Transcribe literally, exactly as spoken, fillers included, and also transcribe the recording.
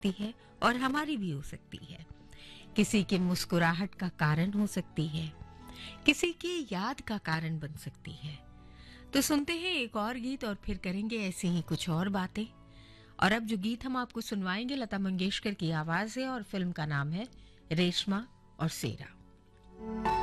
सकती है और हमारी भी हो सकती है। किसी की मुस्कुराहट का कारण हो सकती है, किसी की याद का कारण बन सकती है। तो सुनते हैं एक और गीत और फिर करेंगे ऐसे ही कुछ और बातें। और अब जो गीत हम आपको सुनवाएंगे लता मंगेशकर की आवाज है और फिल्म का नाम है रेशमा और सेरा।